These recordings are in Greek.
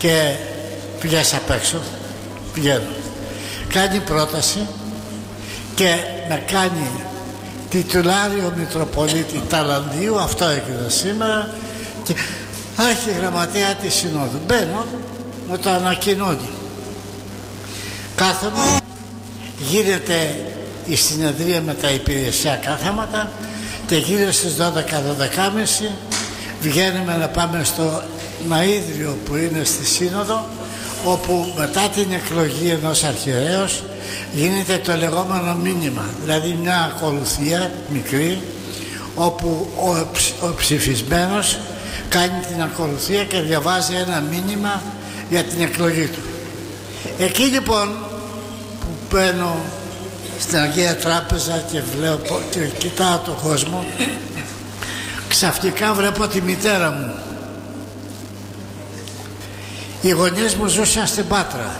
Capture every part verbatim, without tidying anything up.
και πηγαίνεις απ' έξω, πηγαίνω. Κάνει πρόταση και με κάνει τιτουλάριο Μητροπολίτη Ταλαντίου, αυτό έγινε σήμερα, και αρχιγραμματέα της Συνόδου. Μπαίνω, μου το ανακοινώνει. Κάθομαι, γίνεται η συνεδρία με τα υπηρεσιακά θέματα και γύρω στις δώδεκα δώδεκα και μισή βγαίνουμε να πάμε στο Ναΐδριο που είναι στη Σύνοδο, όπου μετά την εκλογή ενός αρχιερέως γίνεται το λεγόμενο μήνυμα, δηλαδή μια ακολουθία μικρή όπου ο, ο ψηφισμένος κάνει την ακολουθία και διαβάζει ένα μήνυμα για την εκλογή του. Εκεί λοιπόν που μπαίνω στην Αγία Τράπεζα και βλέπω και κοιτάω τον κόσμο, ξαφνικά βλέπω τη μητέρα μου. Οι γονείς μου ζούσαν στην Πάτρα.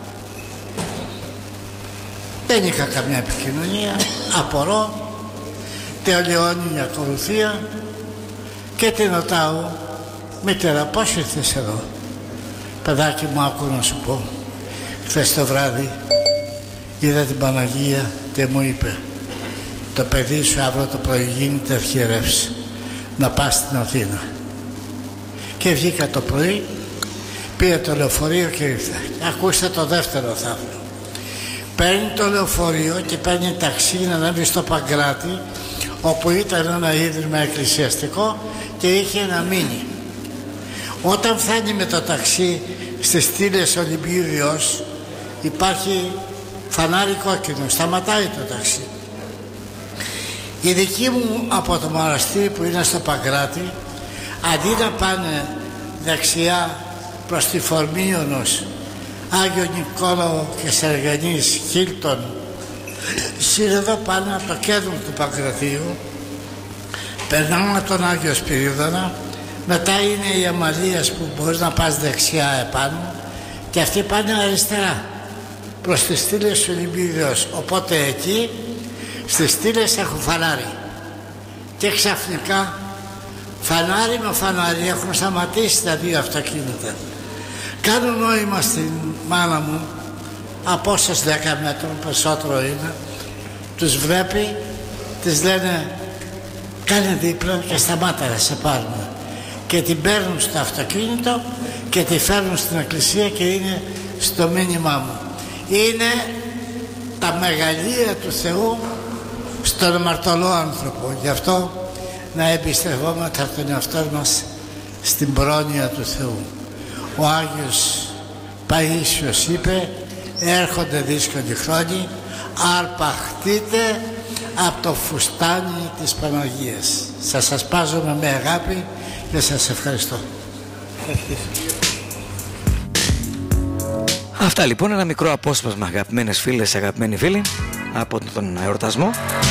Δεν είχα καμιά επικοινωνία, απορώ, τελειώνει η ακολουθία και την ρωτάω, μητέρα, πώς ήρθες εδώ? Παιδάκι μου, άκου να σου πω, χθες το βράδυ είδα την Παναγία και μου είπε, το παιδί σου αύριο το πρωί γίνεται αρχιερεύς, να πας στην Αθήνα. Και βγήκα το πρωί, πήρε το λεωφορείο και ήρθα. Ακούστε το δεύτερο θαύμα. Παίρνει το λεωφορείο και παίρνει ταξί να ανέβει στο Παγκράτη, όπου ήταν ένα ίδρυμα εκκλησιαστικό και είχε ένα μήνυ. Όταν φτάνει με το ταξί στις στήλες Ολυμπίριος, υπάρχει φανάρι κόκκινο, σταματάει το ταξί. Οι δικοί μου από το μοναστήρι που είναι στο Παγκράτη, αντί να πάνε δεξιά προς τη Φορμίωνος, Άγιο Νικόλαο και Σεργανής, Χίλτον, Σύνοδο, πάνε από το κέντρο του Παγκρατίου, περνάμε τον Άγιο Σπυρίδωνα, μετά είναι οι Αμαλίες που μπορείς να πας δεξιά επάνω και αυτοί πάνε αριστερά προς τις στήλες του Ολυμπίριος. Οπότε εκεί στις στήλες έχουν φανάρι και ξαφνικά φανάρι με φανάρι έχουν σταματήσει τα δύο αυτοκίνητα. Κάνουν νόημα στην μάνα μου, απόσταση δέκα μέτρων περισσότερο είναι, τους βλέπει, τις λένε κάνε δίπλα και σταμάτα να σε πάρουμε, και την παίρνουν στο αυτοκίνητο και τη φέρνουν στην εκκλησία και είναι στο μήνυμά μου. Είναι τα μεγαλεία του Θεού στον αμαρτωλό άνθρωπο. Γι' αυτό να εμπιστευόμαστε τον εαυτό μας στην πρόνοια του Θεού. Ο Άγιος Παΐσιος είπε, έρχονται δύσκολοι χρόνοι, αρπαχτείτε από το φουστάνι της Παναγίας. Σας ασπάζομαι με αγάπη και σας ευχαριστώ. Αυτά λοιπόν, ένα μικρό απόσπασμα, αγαπημένες φίλες, αγαπημένοι φίλοι, από τον εορτασμό.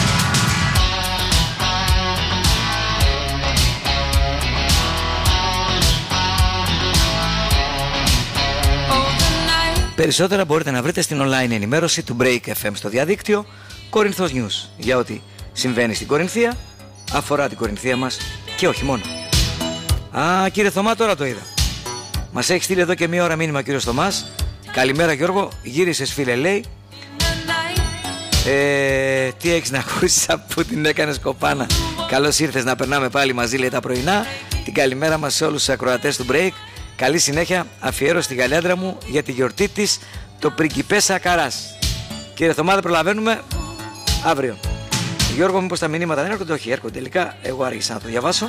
Περισσότερα μπορείτε να βρείτε στην online ενημέρωση του Break εφ εμ στο διαδίκτυο Κορινθός News, για ό,τι συμβαίνει στην Κορινθία, αφορά την Κορινθία μας και όχι μόνο. Α, κύριε Θωμά, τώρα το είδα. Μας έχει στείλει εδώ και μία ώρα μήνυμα ο κύριος Θωμάς. Καλημέρα Γιώργο, γύρισες φίλε, λέει. Ε, τι έχεις να ακούσεις από την έκανες κοπάνα? Καλώς ήρθες να περνάμε πάλι μαζί, λέει, τα πρωινά. Την καλημέρα μας σε όλους τους ακροατές του Break. Καλή συνέχεια, αφιέρωση στη Γαλιάντρα μου για τη γιορτή της, το πριγκιπέσα Καράς. Κύριε Θωμά, δεν προλαβαίνουμε, αύριο. Γιώργο, μήπως τα μηνύματα δεν έρχονται? Όχι, έρχονται τελικά, εγώ άργησα να το διαβάσω.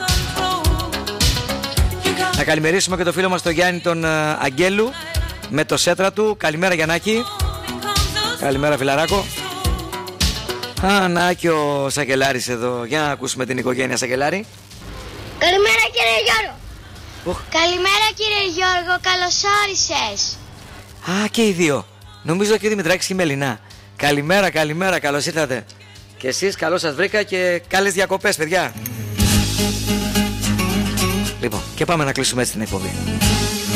Να καλημερίσουμε και το φίλο μας τον Γιάννη τον uh, Αγγέλου με το σέτρα του. Καλημέρα Γιαννάκη. Καλημέρα φιλαράκο. Α, να και ο Σακελάρης εδώ. Για να ακούσουμε την οικογένεια Σακελάρη. Καλημέρα κύριε Γιώργο. Oh. Καλημέρα κύριε Γιώργο, καλώς όρισες. Α, και οι δύο. Νομίζω και ο Δημητράκης και η Μελινά. Καλημέρα, καλημέρα, καλώς ήρθατε. Και εσείς καλώς σας βρήκα και καλές διακοπές παιδιά. Λοιπόν, και πάμε να κλείσουμε έτσι την εκπομπή.